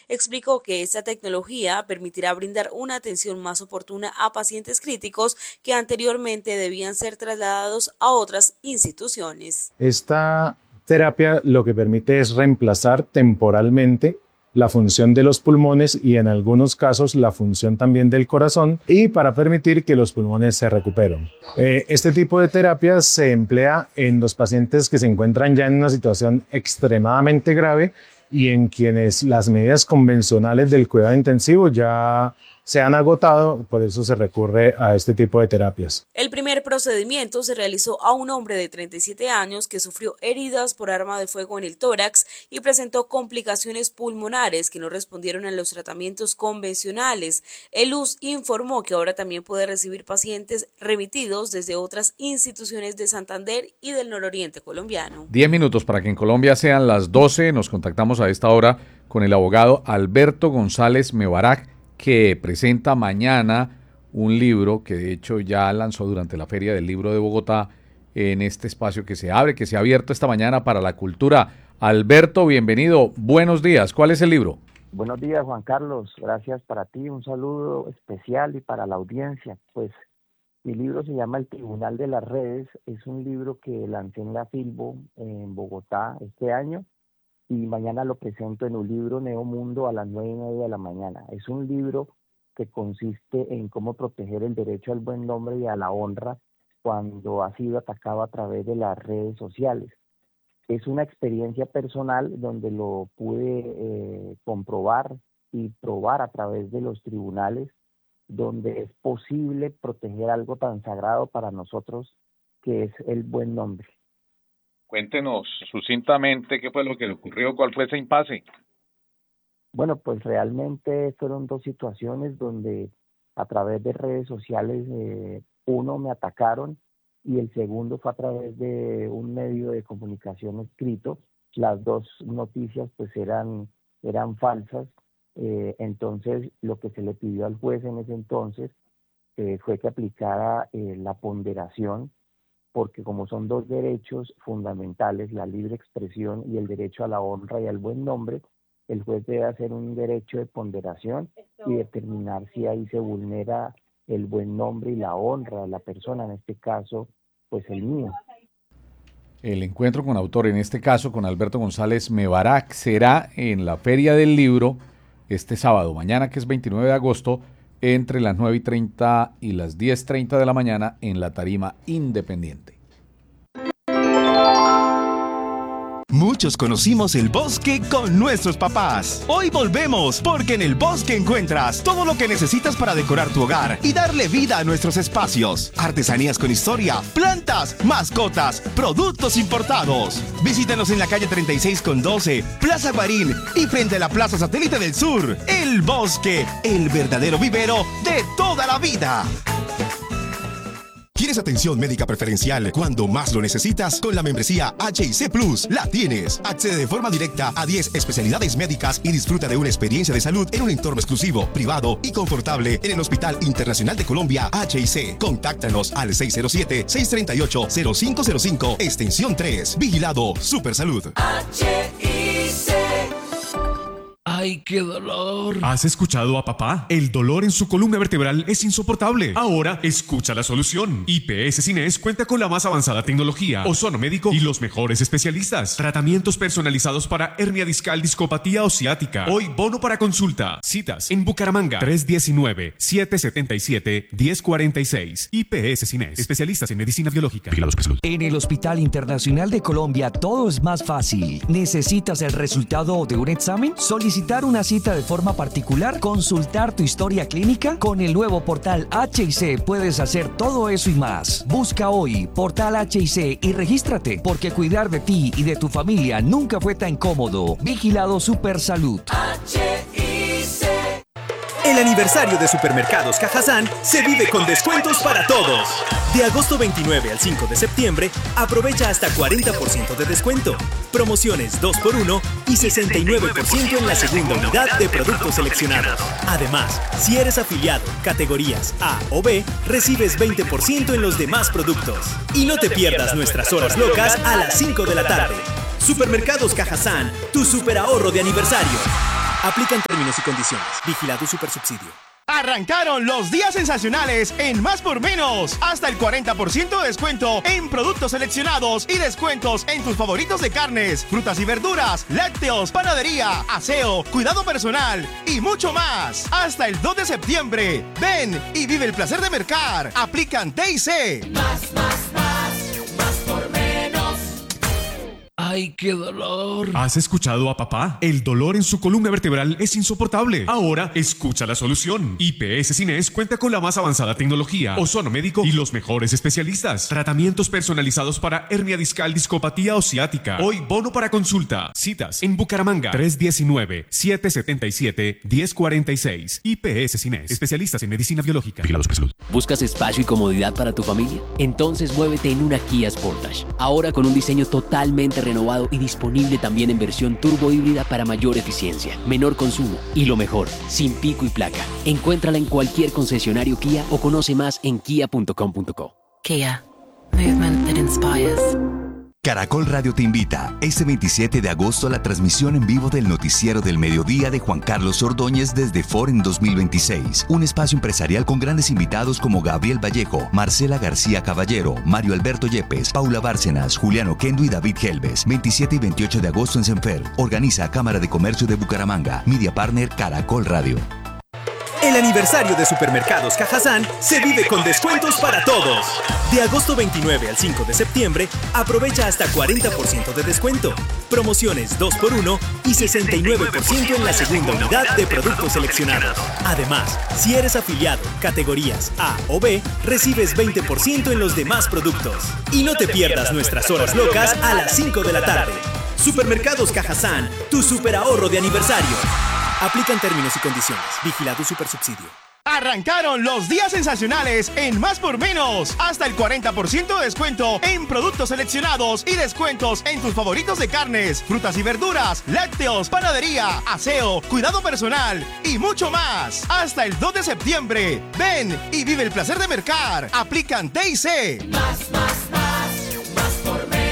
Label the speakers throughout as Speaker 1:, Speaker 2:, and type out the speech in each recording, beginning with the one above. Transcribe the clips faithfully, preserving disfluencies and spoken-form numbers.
Speaker 1: explicó que esta tecnología permitirá brindar una atención más oportuna a pacientes críticos que anteriormente debían ser trasladados a otras instituciones.
Speaker 2: Esta terapia lo que permite es reemplazar temporalmente la función de los pulmones y en algunos casos la función también del corazón y para permitir que los pulmones se recuperen. Eh, este tipo de terapia se emplea en los pacientes que se encuentran ya en una situación extremadamente grave y en quienes las medidas convencionales del cuidado intensivo ya se han agotado, por eso se recurre a este tipo de terapias.
Speaker 1: El primer procedimiento se realizó a un hombre de treinta y siete años que sufrió heridas por arma de fuego en el tórax y presentó complicaciones pulmonares que no respondieron a los tratamientos convencionales. El U S informó que ahora también puede recibir pacientes remitidos desde otras instituciones de Santander y del nororiente colombiano.
Speaker 3: Diez minutos para que en Colombia sean las doce. Nos contactamos a esta hora con el abogado Alberto González Mebarak, que presenta mañana un libro que de hecho ya lanzó durante la Feria del Libro de Bogotá en este espacio que se abre, que se ha abierto esta mañana para la cultura. Alberto, bienvenido, buenos días. ¿Cuál es el libro?
Speaker 4: Buenos días, Juan Carlos, gracias para ti, un saludo especial y para la audiencia. Pues mi libro se llama El Tribunal de las Redes, es un libro que lancé en la Filbo en Bogotá este año. Y mañana lo presento en un libro Neomundo a las nueve y media de la mañana. Es un libro que consiste en cómo proteger el derecho al buen nombre y a la honra cuando ha sido atacado a través de las redes sociales. Es una experiencia personal donde lo pude eh, comprobar y probar a través de los tribunales, donde es posible proteger algo tan sagrado para nosotros que es el buen nombre.
Speaker 3: Cuéntenos sucintamente qué fue lo que le ocurrió, cuál fue ese impasse.
Speaker 4: Bueno, pues realmente fueron dos situaciones donde a través de redes sociales, eh, uno me atacaron y el segundo fue a través de un medio de comunicación escrito. Las dos noticias pues eran, eran falsas, eh, entonces lo que se le pidió al juez en ese entonces eh, fue que aplicara eh, la ponderación, porque como son dos derechos fundamentales, la libre expresión y el derecho a la honra y al buen nombre, el juez debe hacer un derecho de ponderación y determinar si ahí se vulnera el buen nombre y la honra de la persona, en este caso, pues el mío.
Speaker 3: El encuentro con autor, en este caso con Alberto González Mebarak, será en la Feria del Libro este sábado, mañana que es veintinueve de agosto, entre las nueve y treinta y las diez y treinta de la mañana en la Tarima Independiente.
Speaker 5: Muchos conocimos el bosque con nuestros papás. Hoy volvemos, porque en el bosque encuentras todo lo que necesitas para decorar tu hogar y darle vida a nuestros espacios. Artesanías con historia, plantas, mascotas, productos importados. Visítanos en la calle treinta y seis con doce, Plaza Guarín y frente a la Plaza Satélite del Sur. El bosque, el verdadero vivero de toda la vida. ¿Quieres atención médica preferencial cuando más lo necesitas? Con la membresía H I C Plus la tienes. Accede de forma directa a diez especialidades médicas y disfruta de una experiencia de salud en un entorno exclusivo, privado y confortable en el Hospital Internacional de Colombia H I C. Contáctanos al seis cero siete, seis tres ocho, cero cinco cero cinco, extensión tres. Vigilado Supersalud.
Speaker 6: H I C. ¡Ay, qué dolor!
Speaker 7: ¿Has escuchado a papá? El dolor en su columna vertebral es insoportable. Ahora, escucha la solución. I P S Cines cuenta con la más avanzada tecnología, ozono médico y los mejores especialistas. Tratamientos personalizados para hernia discal, discopatía o ciática. Hoy, bono para consulta. Citas en Bucaramanga, tres uno nueve, siete siete siete, uno cero cuatro seis. I P S Cines, especialistas en medicina biológica.
Speaker 8: En el Hospital Internacional de Colombia todo es más fácil. ¿Necesitas el resultado de un examen? Solicitar una cita de forma particular, consultar tu historia clínica. Con el nuevo portal H I C puedes hacer todo eso y más. Busca hoy Portal H I C y regístrate, porque cuidar de ti y de tu familia nunca fue tan cómodo. Vigilado Supersalud.
Speaker 6: H I C.
Speaker 9: El aniversario de Supermercados Cajazán se vive con descuentos para todos. De agosto veintinueve al cinco de septiembre, aprovecha hasta cuarenta por ciento de descuento. Promociones dos por uno y sesenta y nueve por ciento en la segunda unidad de productos seleccionados. Además, si eres afiliado, categorías A o B, recibes veinte por ciento en los demás productos. Y no te pierdas nuestras horas locas a las cinco de la tarde. Supermercados Cajazán, tu super ahorro de aniversario. Aplican términos y condiciones. Vigilado Supersubsidio.
Speaker 5: Arrancaron los días sensacionales en Más por Menos. Hasta el cuarenta por ciento de descuento en productos seleccionados y descuentos en tus favoritos de carnes, frutas y verduras, lácteos, panadería, aseo, cuidado personal y mucho más. Hasta el dos de septiembre. Ven y vive el placer de mercar. Aplican T y C.
Speaker 6: Más, más, más, más por menos. ¡Ay, qué dolor!
Speaker 7: ¿Has escuchado a papá? El dolor en su columna vertebral es insoportable. Ahora, escucha la solución. I P S Cines cuenta con la más avanzada tecnología, ozono médico y los mejores especialistas. Tratamientos personalizados para hernia discal, discopatía o ciática. Hoy, bono para consulta. Citas en Bucaramanga. tres uno nueve, siete siete siete, uno cero cuatro seis. I P S Cines. Especialistas en medicina biológica. Vigilados por salud.
Speaker 10: ¿Buscas espacio y comodidad para tu familia? Entonces muévete en una Kia Sportage. Ahora con un diseño totalmente renovado y disponible también en versión turbo híbrida para mayor eficiencia, menor consumo y lo mejor, sin pico y placa. Encuéntrala en cualquier concesionario Kia o conoce más en kia punto com punto co.
Speaker 11: Kia. Movement that inspires.
Speaker 12: Caracol Radio te invita este veintisiete de agosto a la transmisión en vivo del Noticiero del Mediodía de Juan Carlos Ordóñez desde Foren dos mil veintiséis. Un espacio empresarial con grandes invitados como Gabriel Vallejo, Marcela García Caballero, Mario Alberto Yepes, Paula Bárcenas, Juliano Kendo y David Helves. veintisiete y veintiocho de agosto en Senfer. Organiza Cámara de Comercio de Bucaramanga. Media Partner Caracol Radio.
Speaker 9: El aniversario de Supermercados Cajazán se vive con descuentos para todos. De agosto veintinueve al cinco de septiembre, aprovecha hasta cuarenta por ciento de descuento. Promociones dos por uno y sesenta y nueve por ciento en la segunda unidad de productos seleccionados. Además, si eres afiliado, categorías A o B, recibes veinte por ciento en los demás productos. Y no te pierdas nuestras horas locas a las cinco de la tarde. Supermercados Cajazán, tu superahorro de aniversario. Aplican términos y condiciones. Vigilado Supersubsidio.
Speaker 5: Arrancaron los días sensacionales en Más por Menos. Hasta el cuarenta por ciento de descuento en productos seleccionados y descuentos en tus favoritos de carnes, frutas y verduras, lácteos, panadería, aseo, cuidado personal y mucho más. Hasta el dos de septiembre. Ven y vive el placer de mercar. Aplican T y C.
Speaker 6: Más, más, más, más por menos.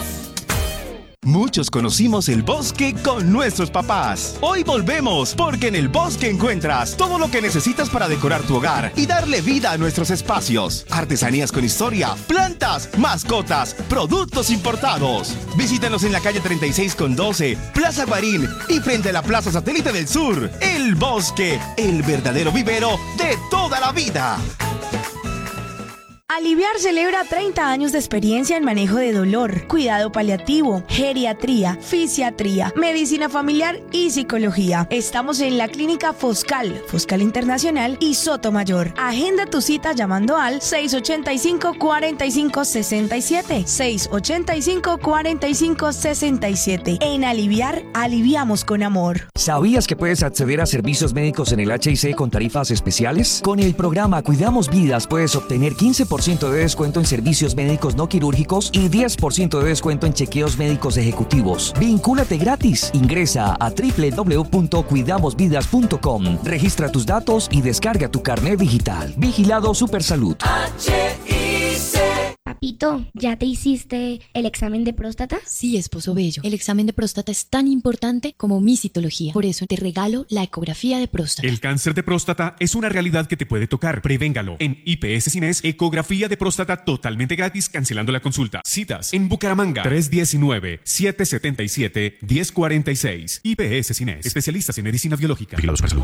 Speaker 5: Muchos conocimos el bosque con nuestros papás. Hoy volvemos porque en el bosque encuentras todo lo que necesitas para decorar tu hogar y darle vida a nuestros espacios. Artesanías con historia, plantas, mascotas, productos importados. Visítanos en la calle treinta y seis con doce, Plaza Guarín y frente a la Plaza Satélite del Sur. El bosque, el verdadero vivero de toda la vida.
Speaker 13: Aliviar celebra treinta años de experiencia en manejo de dolor, cuidado paliativo, geriatría, fisiatría, medicina familiar y psicología. Estamos en la clínica Foscal, Foscal Internacional y Sotomayor. Agenda tu cita llamando al seis ocho cinco, cuatro cinco seis siete, seis ocho cinco, cuatro cinco seis siete. En Aliviar, aliviamos con amor.
Speaker 8: ¿Sabías que puedes acceder a servicios médicos en el H I C con tarifas especiales? Con el programa Cuidamos Vidas puedes obtener quince por ciento de descuento en servicios médicos no quirúrgicos y diez por ciento de descuento en chequeos médicos ejecutivos. Vincúlate gratis. Ingresa a doble u doble u doble u punto cuidamos vidas punto com. Registra tus datos y descarga tu carnet digital. Vigilado Supersalud.
Speaker 6: H I C.
Speaker 14: Papito, ¿ya te hiciste el examen de próstata?
Speaker 15: Sí, esposo bello. El examen de próstata es tan importante como mi citología. Por eso te regalo la ecografía de próstata.
Speaker 7: El cáncer de próstata es una realidad que te puede tocar. Prevéngalo. En I P S Cines, ecografía de próstata totalmente gratis, cancelando la consulta. Citas en Bucaramanga. tres uno nueve, siete siete siete, uno cero cuatro seis. I P S Cines. Especialistas en medicina biológica. Vigilados por salud.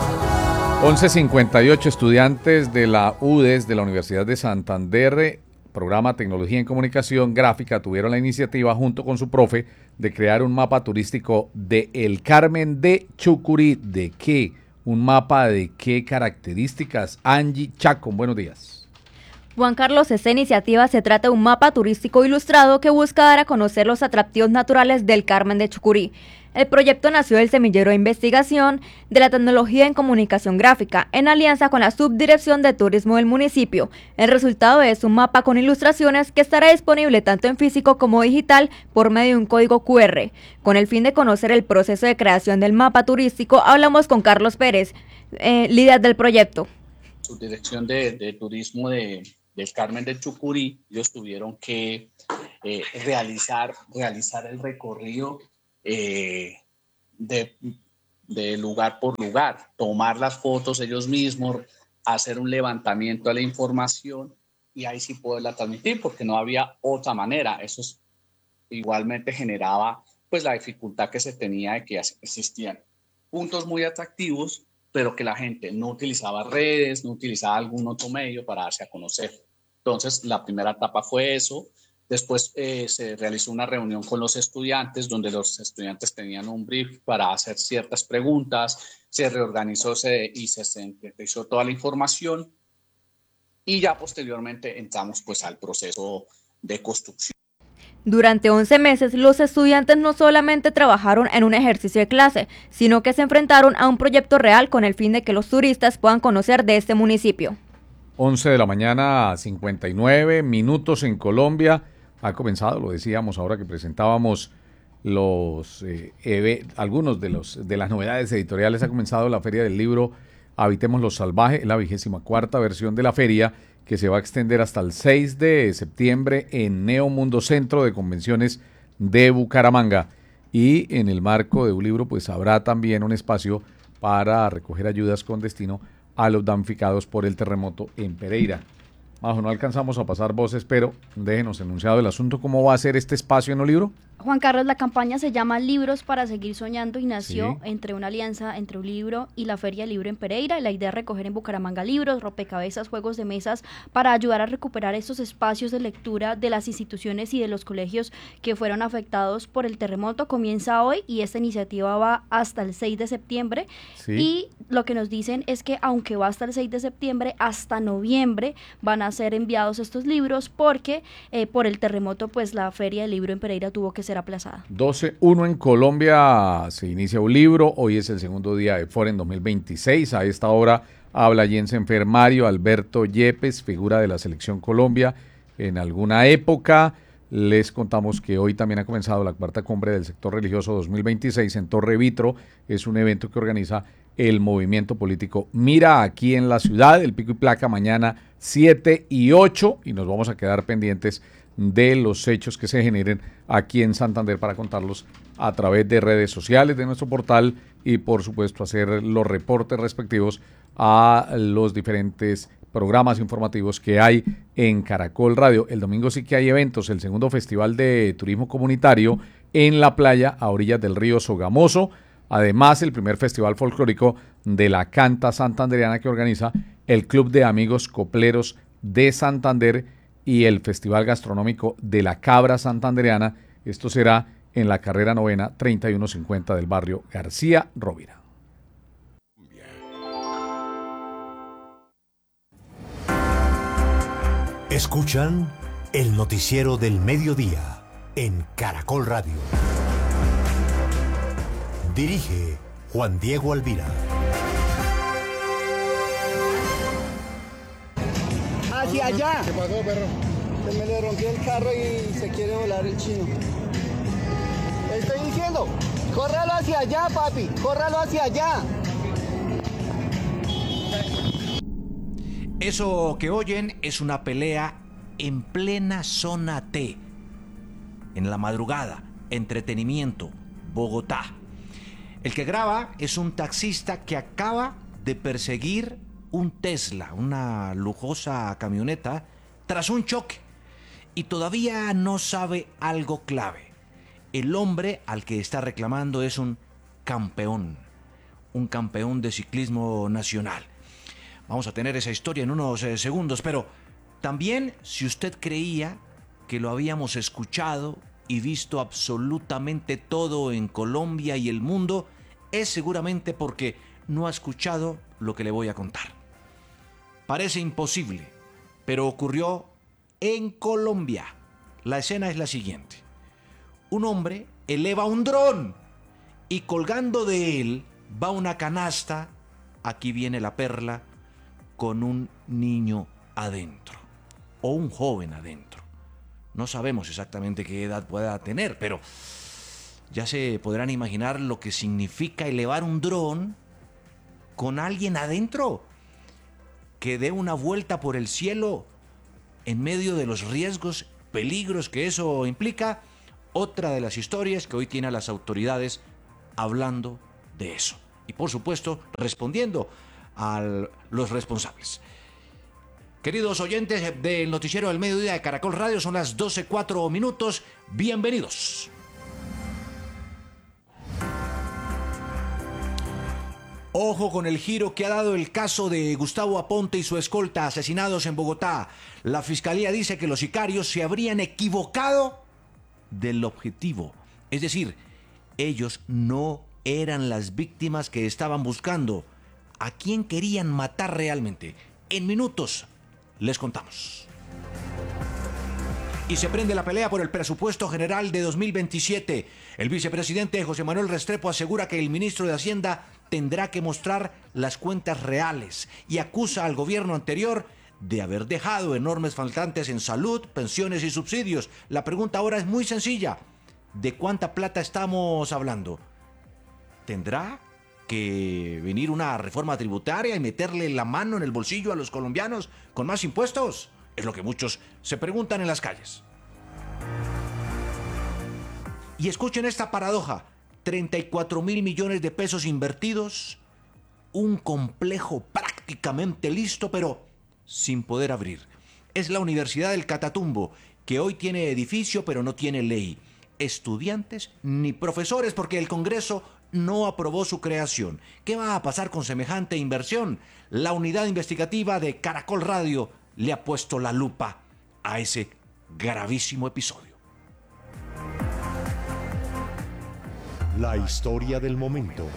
Speaker 3: once cincuenta y ocho estudiantes de la U D E S de la Universidad de Santander, programa Tecnología en Comunicación Gráfica, tuvieron la iniciativa junto con su profe de crear un mapa turístico de El Carmen de Chucurí. ¿De qué? ¿Un mapa de qué características? Angie Chacón, buenos días.
Speaker 16: Juan Carlos, esta iniciativa se trata de un mapa turístico ilustrado que busca dar a conocer los atractivos naturales del Carmen de Chucurí. El proyecto nació del Semillero de Investigación de la Tecnología en Comunicación Gráfica, en alianza con la Subdirección de Turismo del municipio. El resultado es un mapa con ilustraciones que estará disponible tanto en físico como digital por medio de un código cu erre. Con el fin de conocer el proceso de creación del mapa turístico, hablamos con Carlos Pérez, eh, líder del proyecto.
Speaker 17: Subdirección de, de Turismo de, del Carmen de Chucurí, ellos tuvieron que eh, realizar, realizar el recorrido Eh, de de lugar por lugar, tomar las fotos ellos mismos, hacer un levantamiento de la información y ahí sí poderla transmitir, porque no había otra manera. Eso es, igualmente generaba pues la dificultad que se tenía de que existían puntos muy atractivos, pero que la gente no utilizaba redes, no utilizaba algún otro medio para darse a conocer. Entonces, la primera etapa fue eso. Después eh, se realizó una reunión con los estudiantes, donde los estudiantes tenían un brief para hacer ciertas preguntas, se reorganizó se, y se sintetizó toda la información, y ya posteriormente entramos pues al proceso de construcción.
Speaker 16: Durante once meses, los estudiantes no solamente trabajaron en un ejercicio de clase, sino que se enfrentaron a un proyecto real con el fin de que los turistas puedan conocer de este municipio.
Speaker 3: once de la mañana, cincuenta y nueve minutos en Colombia. Ha comenzado, lo decíamos ahora que presentábamos los eh, eve, algunos de los de las novedades editoriales. Ha comenzado la Feria del Libro Habitemos lo Salvaje, la vigésima cuarta versión de la feria, que se va a extender hasta el seis de septiembre en Neo Mundo Centro de Convenciones de Bucaramanga. Y en el marco de un libro, pues habrá también un espacio para recoger ayudas con destino a los damnificados por el terremoto en Pereira. Majo, no alcanzamos a pasar voces, pero déjenos enunciado el asunto. ¿Cómo va a ser este espacio en el libro?
Speaker 18: Juan Carlos, la campaña se llama Libros para Seguir Soñando y nació
Speaker 3: Sí.
Speaker 18: entre una alianza entre un libro y la Feria del Libro en Pereira. La idea es recoger en Bucaramanga libros, rompecabezas, juegos de mesas para ayudar a recuperar estos espacios de lectura de las instituciones y de los colegios que fueron afectados por el terremoto. Comienza hoy y esta iniciativa va hasta el seis de septiembre.
Speaker 3: Sí.
Speaker 18: Y lo que nos dicen es que aunque va hasta el seis de septiembre, hasta noviembre van a ser enviados estos libros porque eh, por el terremoto pues la Feria del Libro en Pereira tuvo que ser aplazada.
Speaker 3: doce uno en Colombia se inicia un libro. Hoy es el segundo día de Foren dos mil veintiséis. A esta hora habla Jensen Fer Mario Alberto Yepes, figura de la Selección Colombia en alguna época. Les contamos que hoy también ha comenzado la cuarta cumbre del sector religioso dos mil veintiséis en Torre Vitro. Es un evento que organiza el movimiento político Mira aquí en la ciudad. El pico y placa mañana siete y ocho, y nos vamos a quedar pendientes de los hechos que se generen aquí en Santander para contarlos a través de redes sociales de nuestro portal y por supuesto hacer los reportes respectivos a los diferentes programas informativos que hay en Caracol Radio. El domingo sí que hay eventos, el segundo Festival de Turismo Comunitario en la playa a orillas del río Sogamoso. Además, el primer festival folclórico de la Canta Santandereana que organiza el Club de Amigos Copleros de Santander y el Festival Gastronómico de la Cabra Santandereana. Esto será en la carrera novena treinta y uno cincuenta del barrio García Rovira.
Speaker 19: Escuchan el noticiero del mediodía en Caracol Radio. Dirige Juan Diego Alvira.
Speaker 20: Hacia allá. ¿Qué pasó, perro? Se me le rompió el carro y se quiere volar el chino. Estoy diciendo, córralo hacia allá, papi, córralo hacia allá.
Speaker 21: Eso que oyen es una pelea en plena zona T. En la madrugada, entretenimiento, Bogotá. El que graba es un taxista que acaba de perseguir un Tesla, una lujosa camioneta, tras un choque. Y todavía no sabe algo clave. El hombre al que está reclamando es un campeón, un campeón de ciclismo nacional. Vamos a tener esa historia en unos eh, segundos, pero también si usted creía que lo habíamos escuchado y visto absolutamente todo en Colombia y el mundo, es seguramente porque no ha escuchado lo que le voy a contar. Parece imposible, pero ocurrió en Colombia. La escena es la siguiente. Un hombre eleva un dron y colgando de él va una canasta, aquí viene la perla, con un niño adentro o un joven adentro. No sabemos exactamente qué edad pueda tener, pero ya se podrán imaginar lo que significa elevar un dron con alguien adentro que dé una vuelta por el cielo en medio de los riesgos, peligros que eso implica. Otra de las historias que hoy tiene a las autoridades hablando de eso. y por supuesto respondiendo a los responsables. Queridos oyentes del Noticiero del Mediodía de Caracol Radio, son las doce cuatro minutos. Bienvenidos. Ojo con el giro que ha dado el caso de Gustavo Aponte y su escolta asesinados en Bogotá. La fiscalía dice que los sicarios se habrían equivocado del objetivo. Es decir, ellos no eran las víctimas que estaban buscando. ¿A quién querían matar realmente? En minutos les contamos. Y se prende la pelea por el presupuesto general de dos mil veintisiete. El vicepresidente José Manuel Restrepo asegura que el ministro de Hacienda tendrá que mostrar las cuentas reales y acusa al gobierno anterior de haber dejado enormes faltantes en salud, pensiones y subsidios. La pregunta ahora es muy sencilla. ¿De cuánta plata estamos hablando? ¿Tendrá que venir una reforma tributaria y meterle la mano en el bolsillo a los colombianos con más impuestos? Es lo que muchos se preguntan en las calles. Y escuchen esta paradoja. treinta y cuatro mil millones de pesos invertidos, un complejo prácticamente listo, pero sin poder abrir. Es la Universidad del Catatumbo, que hoy tiene edificio pero no tiene ley, estudiantes ni profesores, porque el Congreso no aprobó su creación. ¿Qué va a pasar con semejante inversión? La unidad investigativa de Caracol Radio le ha puesto la lupa a ese gravísimo episodio.
Speaker 19: La historia del momento.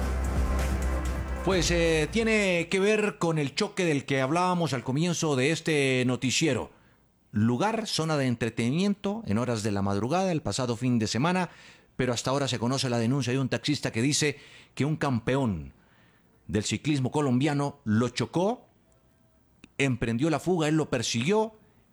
Speaker 21: Pues eh, tiene que ver con el choque del que hablábamos al comienzo de este noticiero. Lugar, zona de entretenimiento en horas de la madrugada el pasado fin de semana, pero hasta ahora se conoce la denuncia de un taxista que dice que un campeón del ciclismo colombiano lo chocó, emprendió la fuga, él lo persiguió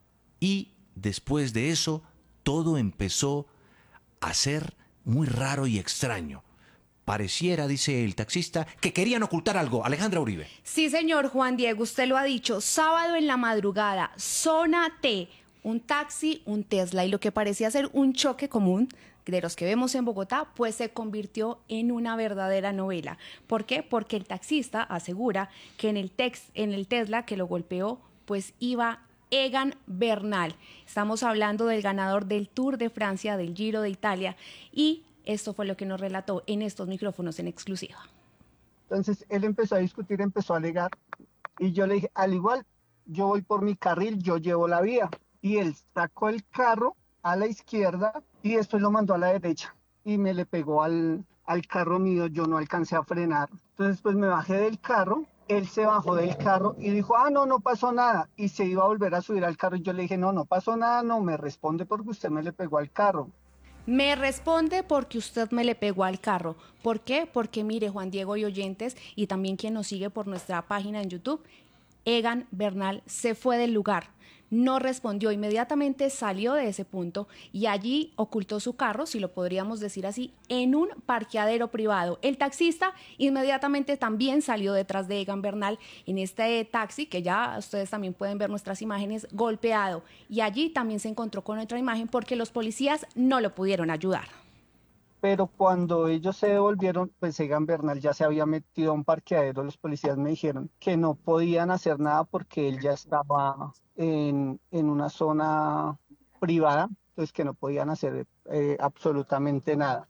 Speaker 21: y después de eso todo empezó a ser muy raro y extraño. Pareciera, dice el taxista, que querían ocultar algo. Alejandra Uribe.
Speaker 2: Sí, señor Juan Diego, usted lo ha dicho. Sábado en la madrugada, zona T, un taxi, un Tesla, y lo que parecía ser un choque común de los que vemos en Bogotá, pues se convirtió en una verdadera novela. ¿Por qué? Porque el taxista asegura que en el, tex, en el Tesla que lo golpeó, pues iba Egan Bernal. Estamos hablando del ganador del Tour de Francia, del Giro de Italia, y esto fue lo que nos relató en estos micrófonos en exclusiva.
Speaker 20: Entonces él empezó a discutir, empezó a alegar, y yo le dije, al igual, yo voy por mi carril, yo llevo la vía. Y él sacó el carro a la izquierda y después lo mandó a la derecha y me le pegó al, al carro mío, yo no alcancé a frenar. Entonces pues me bajé del carro, él se bajó del carro y dijo, ah, no, no pasó nada, y se iba a volver a subir al carro y yo le dije, no, no pasó nada, no, me responde porque usted me le pegó al carro.
Speaker 2: Me responde porque usted me le pegó al carro. ¿Por qué? Porque mire, Juan Diego y oyentes, y también quien nos sigue por nuestra página en YouTube, Egan Bernal se fue del lugar, no respondió, inmediatamente salió de ese punto y allí ocultó su carro, si lo podríamos decir así, en un parqueadero privado. El taxista inmediatamente también salió detrás de Egan Bernal en este taxi, que ya ustedes también pueden ver nuestras imágenes, golpeado, y allí también se encontró con otra imagen porque los policías no lo pudieron ayudar.
Speaker 20: Pero cuando ellos se devolvieron, pues Egan Bernal ya se había metido a un parqueadero. Los policías me dijeron que no podían hacer nada porque él ya estaba en, en una zona privada, entonces que no podían hacer eh, absolutamente nada.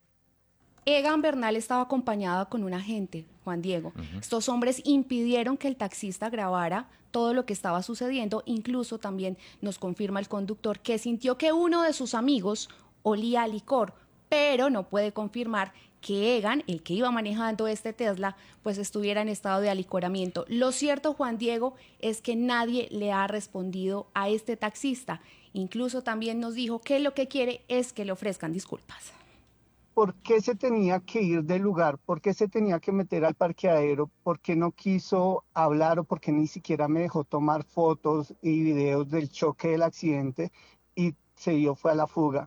Speaker 2: Egan Bernal estaba acompañado con un agente, Juan Diego. Uh-huh. Estos hombres impidieron que el taxista grabara todo lo que estaba sucediendo. Incluso también nos confirma el conductor que sintió que uno de sus amigos olía a licor, pero no puede confirmar que Egan, el que iba manejando este Tesla, pues estuviera en estado de alicoramiento. Lo cierto, Juan Diego, es que nadie le ha respondido a este taxista. Incluso también nos dijo que lo que quiere es que le ofrezcan disculpas.
Speaker 20: ¿Por qué se tenía que ir del lugar? ¿Por qué se tenía que meter al parqueadero? ¿Por qué no quiso hablar o por qué ni siquiera me dejó tomar fotos y videos del choque del accidente y se dio fue a la fuga?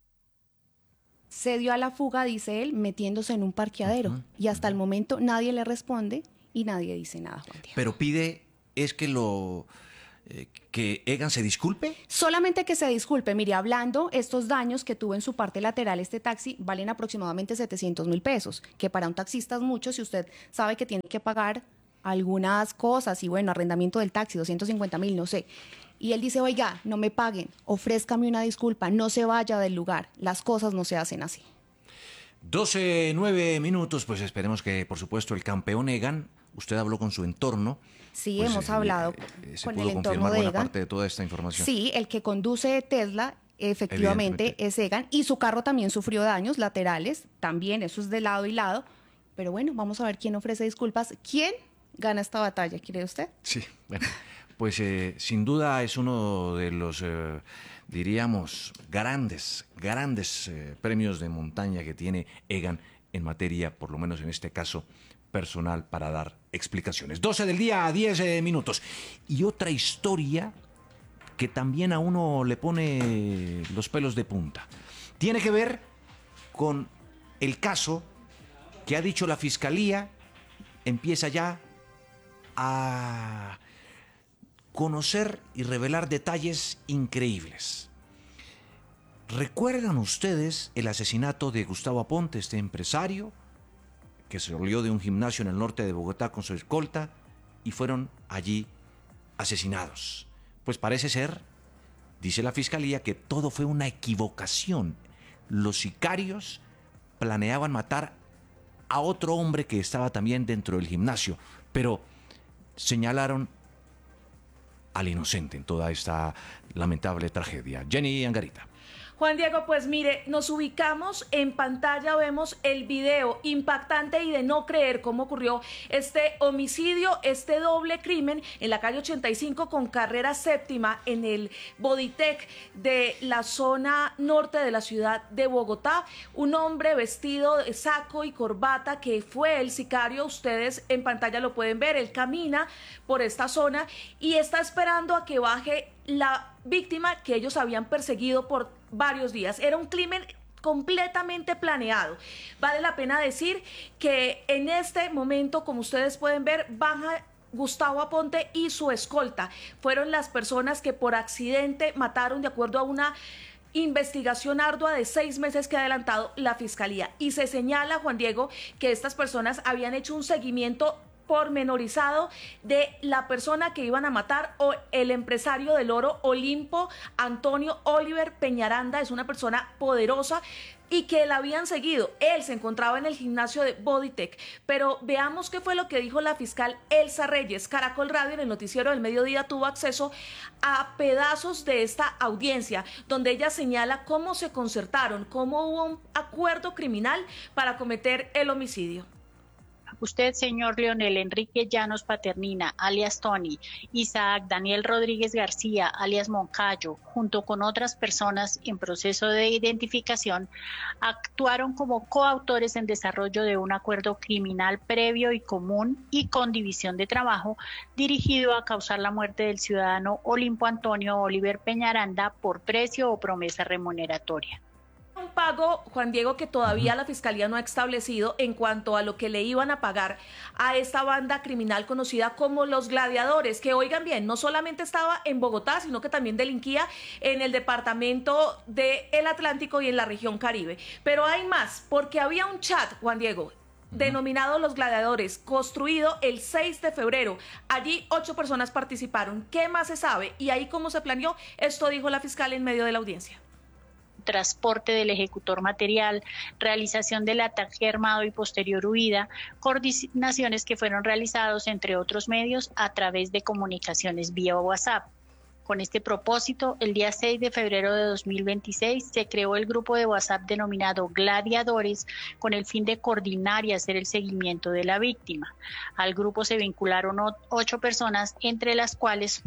Speaker 2: Se dio a la fuga, dice él, metiéndose en un parqueadero. Uh-huh. Y hasta el momento nadie le responde y nadie dice nada, Juan Diego.
Speaker 21: Pero pide, es que lo eh, que Egan se disculpe.
Speaker 2: Solamente que se disculpe. Mire, hablando, estos daños que tuvo en su parte lateral este taxi valen aproximadamente setecientos mil pesos, que para un taxista es mucho si usted sabe que tiene que pagar algunas cosas y bueno, arrendamiento del taxi, doscientos cincuenta mil, no sé. Y él dice, oiga, no me paguen, ofrézcame una disculpa, no se vaya del lugar, las cosas no se hacen así.
Speaker 21: doce, nueve minutos, pues esperemos que, por supuesto, el campeón Egan, usted habló con su entorno.
Speaker 2: Sí,
Speaker 21: pues,
Speaker 2: hemos
Speaker 21: eh,
Speaker 2: hablado
Speaker 21: eh, se
Speaker 2: con
Speaker 21: pudo
Speaker 2: el entorno
Speaker 21: confirmar
Speaker 2: de
Speaker 21: buena
Speaker 2: Egan.
Speaker 21: parte de toda esta información.
Speaker 2: Sí, el que conduce Tesla efectivamente es Egan y su carro también sufrió daños laterales, también eso es de lado y lado, pero bueno, vamos a ver quién ofrece disculpas. ¿Quién gana esta batalla, cree usted?
Speaker 21: Sí, bueno, pues eh, sin duda es uno de los, eh, diríamos, grandes, grandes eh, premios de montaña que tiene Egan en materia, por lo menos en este caso, personal para dar explicaciones. doce del día a diez eh, minutos. Y otra historia que también a uno le pone los pelos de punta. Tiene que ver con el caso que ha dicho la Fiscalía, empieza ya a conocer y revelar detalles increíbles. ¿Recuerdan ustedes el asesinato de Gustavo Aponte, este empresario que se salió de un gimnasio en el norte de Bogotá con su escolta y fueron allí asesinados? Pues parece ser, dice la Fiscalía, que todo fue una equivocación. Los sicarios planeaban matar a otro hombre que estaba también dentro del gimnasio, pero señalaron al inocente en toda esta lamentable tragedia. Jenny Angarita.
Speaker 1: Juan Diego, pues mire, nos ubicamos en pantalla, vemos el video impactante y de no creer cómo ocurrió este homicidio, este doble crimen en la calle ochenta y cinco con carrera séptima en el Bodytech de la zona norte de la ciudad de Bogotá. Un hombre vestido de saco y corbata que fue el sicario, ustedes en pantalla lo pueden ver, él camina por esta zona y está esperando a que baje la víctima que ellos habían perseguido por varios días. Era un crimen completamente planeado. Vale la pena decir que en este momento, como ustedes pueden ver, baja Gustavo Aponte y su escolta. Fueron las personas que por accidente mataron, de acuerdo a una investigación ardua de seis meses que ha adelantado la Fiscalía. Y se señala, Juan Diego, que estas personas habían hecho un seguimiento pormenorizado de la persona que iban a matar, o el empresario del oro Olimpo Antonio Oliver Peñaranda. Es una persona poderosa y que la habían seguido. Él se encontraba en el gimnasio de Bodytech. Pero veamos qué fue lo que dijo la fiscal Elsa Reyes. Caracol Radio, en el noticiero del mediodía, tuvo acceso a pedazos de esta audiencia, donde ella señala cómo se concertaron, cómo hubo un acuerdo criminal para cometer el homicidio.
Speaker 22: Usted, señor Leonel Enrique Llanos Paternina, alias Tony, Isaac Daniel Rodríguez García, alias Moncayo, junto con otras personas en proceso de identificación, actuaron como coautores en desarrollo de un acuerdo criminal previo y común y con división de trabajo dirigido a causar la muerte del ciudadano Olimpo Antonio Oliver Peñaranda por precio o promesa remuneratoria.
Speaker 1: Un pago, Juan Diego, que todavía la Fiscalía no ha establecido en cuanto a lo que le iban a pagar a esta banda criminal conocida como Los Gladiadores, que, oigan bien, no solamente estaba en Bogotá, sino que también delinquía en el departamento del Atlántico y en la región Caribe. Pero hay más, porque había un chat, Juan Diego, denominado Los Gladiadores, construido el seis de febrero. Allí ocho personas participaron. ¿Qué más se sabe? Y ahí cómo se planeó, esto dijo la fiscal en medio de la audiencia.
Speaker 22: Transporte del ejecutor material, realización del ataque armado y posterior huida, coordinaciones que fueron realizados entre otros medios a través de comunicaciones vía WhatsApp. Con este propósito, el día seis de febrero de dos mil veintiséis se creó el grupo de WhatsApp denominado Gladiadores con el fin de coordinar y hacer el seguimiento de la víctima. Al grupo se vincularon ocho personas, entre las cuales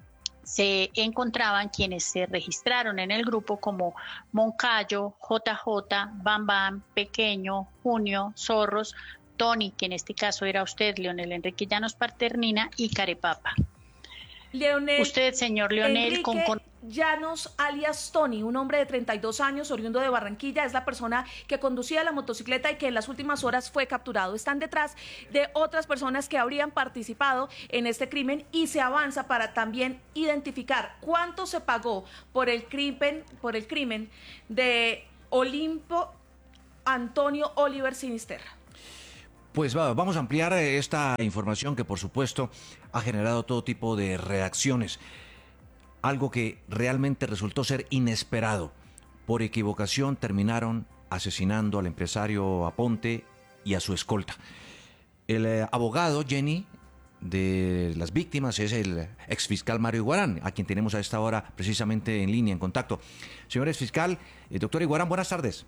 Speaker 22: se encontraban quienes se registraron en el grupo como Moncayo, J J, Bam Bam, Pequeño, Junio, Zorros, Tony, que en este caso era usted, Leonel Enrique Llanos Paternina, y Carepapa.
Speaker 1: Leonel,
Speaker 22: usted, señor Leonel,
Speaker 1: Enrique
Speaker 22: con, con...
Speaker 1: Llanos, alias Tony, un hombre de treinta y dos años, oriundo de Barranquilla, es la persona que conducía la motocicleta y que en las últimas horas fue capturado. Están detrás de otras personas que habrían participado en este crimen y se avanza para también identificar cuánto se pagó por el crimen, por el crimen de Olimpo Antonio Oliver Sinisterra.
Speaker 21: Pues va, vamos a ampliar esta información que por supuesto ha generado todo tipo de reacciones. Algo que realmente resultó ser inesperado. Por equivocación terminaron asesinando al empresario Aponte y a su escolta. El eh, abogado Jenny de las víctimas es el exfiscal Mario Iguarán, a quien tenemos a esta hora precisamente en línea, en contacto. Señor exfiscal, eh, doctor Iguarán, buenas tardes.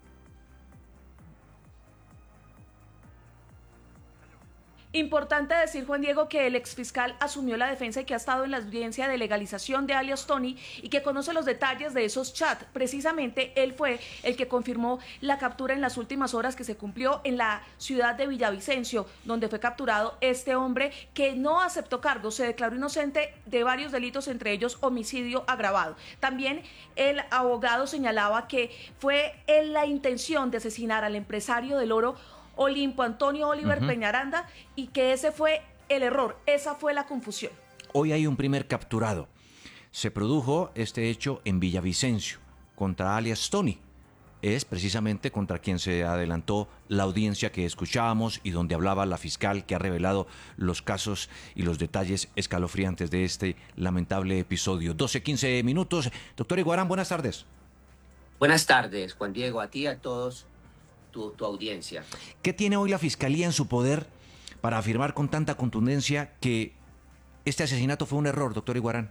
Speaker 1: Importante decir, Juan Diego, que el exfiscal asumió la defensa y que ha estado en la audiencia de legalización de alias Tony y que conoce los detalles de esos chats. Precisamente él fue el que confirmó la captura en las últimas horas que se cumplió en la ciudad de Villavicencio, donde fue capturado este hombre que no aceptó cargos, se declaró inocente de varios delitos, entre ellos homicidio agravado. También el abogado señalaba que fue en la intención de asesinar al empresario del oro Olimpo Antonio Oliver uh-huh. Peñaranda, y que ese fue el error, esa fue la confusión.
Speaker 21: Hoy hay un primer capturado. Se produjo este hecho en Villavicencio contra alias Tony. Es precisamente contra quien se adelantó la audiencia que escuchábamos y donde hablaba la fiscal, que ha revelado los casos y los detalles escalofriantes de este lamentable episodio. doce quince minutos. Doctor Iguarán, buenas tardes.
Speaker 4: Buenas tardes, Juan Diego, a ti y a todos. Tu, tu audiencia.
Speaker 21: ¿Qué tiene hoy la Fiscalía en su poder para afirmar con tanta contundencia que este asesinato fue un error, doctor Iguarán?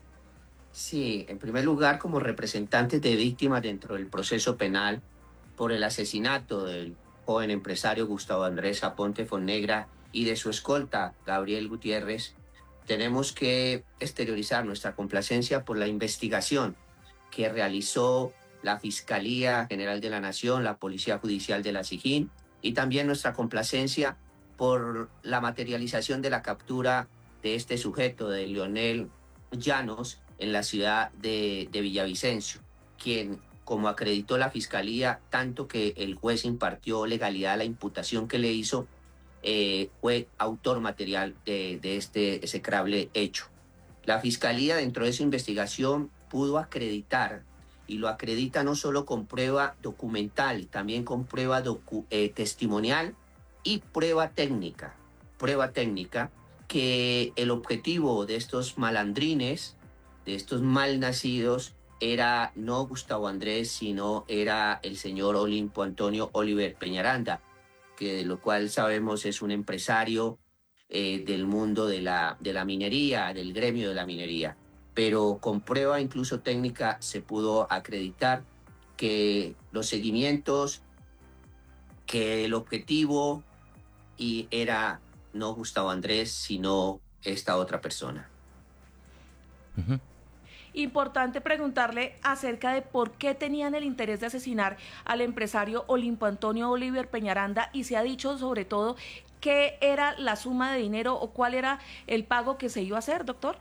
Speaker 4: Sí, en primer lugar, como representantes de víctimas dentro del proceso penal por el asesinato del joven empresario Gustavo Andrés Aponte Fonnegra y de su escolta Gabriel Gutiérrez, tenemos que exteriorizar nuestra complacencia por la investigación que realizó la Fiscalía General de la Nación, la Policía Judicial de la SIJIN, y también nuestra complacencia por la materialización de la captura de este sujeto, de Leonel Llanos, en la ciudad de, de Villavicencio, quien, como acreditó la Fiscalía, tanto que el juez impartió legalidad a la imputación que le hizo, eh, fue autor material de, de este execrable hecho. La Fiscalía, dentro de esa investigación, pudo acreditar, y lo acredita no solo con prueba documental, también con prueba docu eh, testimonial y prueba técnica. Prueba técnica que el objetivo de estos malandrines, de estos malnacidos, era no Gustavo Andrés, sino era el señor Olimpo Antonio Oliver Peñaranda, que de lo cual sabemos es un empresario eh, del mundo de la, de la minería, del gremio de la minería. Pero con prueba incluso técnica se pudo acreditar que los seguimientos, que el objetivo y era no Gustavo Andrés, sino esta otra persona.
Speaker 21: Uh-huh.
Speaker 1: Importante preguntarle acerca de por qué tenían el interés de asesinar al empresario Olimpo Antonio Oliver Peñaranda, y se ha dicho sobre todo qué era la suma de dinero o cuál era el pago que se iba a hacer, doctor.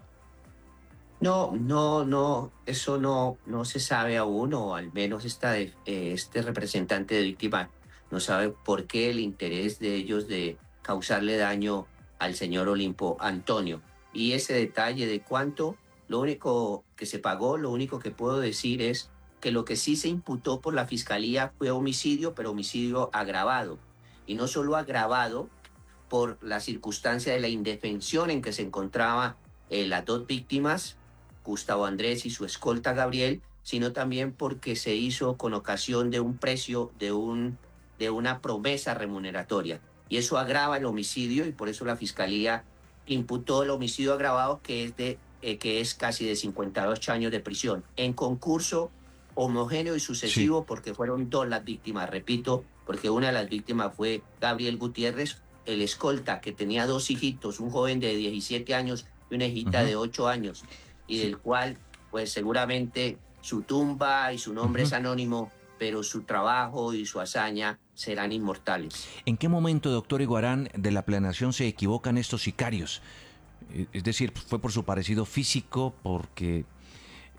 Speaker 4: No, no, no, eso no, no se sabe aún, o al menos esta, eh, este representante de víctima no sabe por qué el interés de ellos de causarle daño al señor Olimpo Antonio. Y ese detalle de cuánto, lo único que se pagó, lo único que puedo decir es que lo que sí se imputó por la Fiscalía fue homicidio, pero homicidio agravado. Y no solo agravado por la circunstancia de la indefensión en que se encontraban eh, las dos víctimas, Gustavo Andrés y su escolta Gabriel, sino también porque se hizo con ocasión de un precio, de, un, de una promesa remuneratoria. Y eso agrava el homicidio, y por eso la Fiscalía imputó el homicidio agravado, que es, de, eh, que es casi de cincuenta y ocho años de prisión, en concurso homogéneo y sucesivo, sí, porque fueron dos las víctimas, repito, porque una de las víctimas fue Gabriel Gutiérrez, el escolta, que tenía dos hijitos, un joven de diecisiete años y una hijita uh-huh. de ocho años, y del cual, pues seguramente su tumba y su nombre uh-huh. es anónimo, pero su trabajo y su hazaña serán inmortales.
Speaker 21: ¿En qué momento, doctor Iguarán, de la planeación se equivocan estos sicarios? Es decir, ¿fue por su parecido físico, porque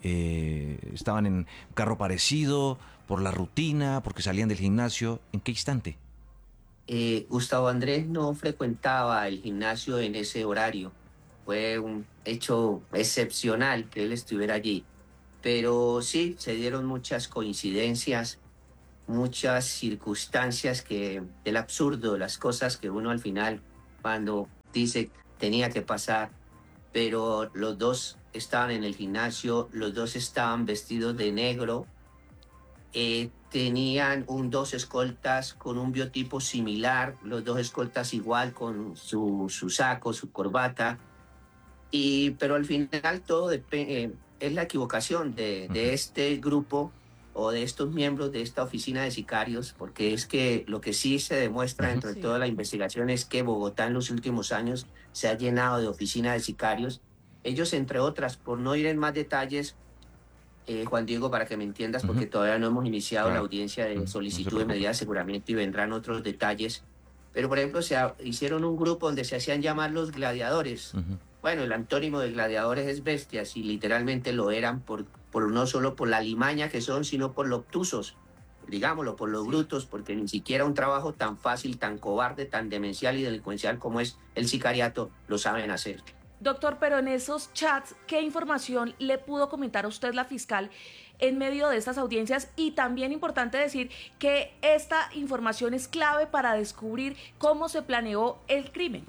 Speaker 21: Eh, ¿Estaban en un carro parecido, por la rutina, porque salían del gimnasio? ¿En qué instante?
Speaker 4: Eh, Gustavo Andrés no frecuentaba el gimnasio en ese horario. Fue un hecho excepcional que él estuviera allí. Pero sí, se dieron muchas coincidencias, muchas circunstancias que del absurdo, las cosas que uno al final, cuando dice tenía que pasar, pero los dos estaban en el gimnasio, los dos estaban vestidos de negro, eh, tenían un, dos escoltas con un biotipo similar, los dos escoltas igual con su, su saco, su corbata, y, pero al final todo depende, eh, es la equivocación de, de este grupo o de estos miembros de esta oficina de sicarios, porque es que lo que sí se demuestra dentro de toda la investigación es que Bogotá en los últimos años se ha llenado de oficinas de sicarios. Ellos, entre otras, por no ir en más detalles, eh, Juan Diego, para que me entiendas, porque uh-huh. todavía no hemos iniciado claro. la audiencia de solicitud no de medida de aseguramiento y vendrán otros detalles, pero por ejemplo se ha, hicieron un grupo donde se hacían llamar los gladiadores. Uh-huh. Bueno, el antónimo de gladiadores es bestias y literalmente lo eran por, por no solo por la limaña que son, sino por lo obtusos, digámoslo, por los sí. brutos, porque ni siquiera un trabajo tan fácil, tan cobarde, tan demencial y delincuencial como es el sicariato lo saben hacer.
Speaker 1: Doctor, pero en esos chats, ¿qué información le pudo comentar a usted la fiscal en medio de estas audiencias? Y también importante decir que esta información es clave para descubrir cómo se planeó el crimen.